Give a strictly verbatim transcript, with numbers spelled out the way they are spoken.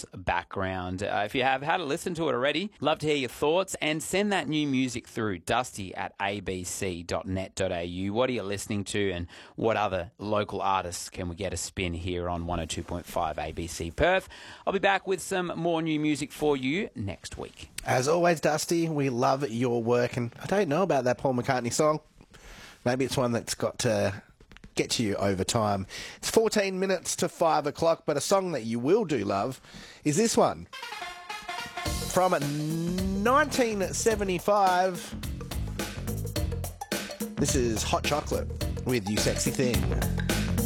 House background. Uh, if you have had a listen to it already, love to hear your thoughts and send that new music through dusty at a b c dot net dot a u. What are you listening to and what other local artists can we get a spin here on one oh two point five A B C Perth? I'll be back with some more new music for you next week. As always, Dusty, we love your work, and I don't know about that Paul McCartney song. Maybe it's one that's got to get to you over time. It's fourteen minutes to five o'clock, but a song that you will do love is this one. From nineteen seventy-five, this is Hot Chocolate with You Sexy Thing.